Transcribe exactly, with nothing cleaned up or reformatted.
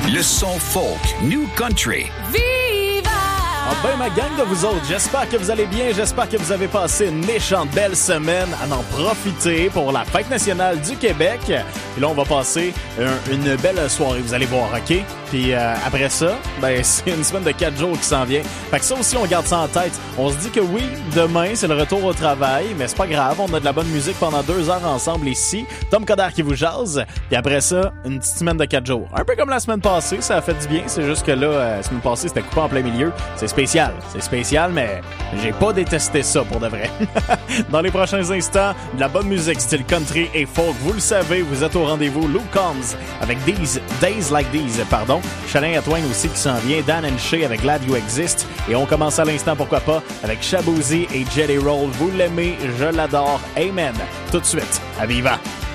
Le son folk, New Country. Viva! Ah ben ma gang de vous autres, j'espère que vous allez bien, j'espère que vous avez passé une méchante belle semaine à en profiter pour la Fête nationale du Québec. Puis là, on va passer un, une belle soirée, vous allez voir, OK? Puis euh, après ça, ben c'est une semaine de quatre jours qui s'en vient. Fait que ça aussi, on garde ça en tête. On se dit que oui, demain, c'est le retour au travail, mais c'est pas grave, on a de la bonne musique pendant deux heures ensemble ici. Tom Coderre qui vous jase. Puis après ça, une petite semaine de quatre jours. Un peu comme la semaine passée, ça a fait du bien. C'est juste que là, euh, la semaine passée, c'était coupé en plein milieu. C'est spécial. C'est spécial, mais j'ai pas détesté ça pour de vrai. Dans les prochains instants, de la bonne musique style country et folk. Vous le savez, vous êtes au rendez-vous. Luke Combs avec These Days Like These, pardon. Shania Twain aussi qui s'en vient. Dan and Shay avec Glad You Exist. Et on commence à l'instant, pourquoi pas, avec Shaboozey et Jelly Roll. Vous l'aimez, je l'adore. Amen. Tout de suite, à Viva!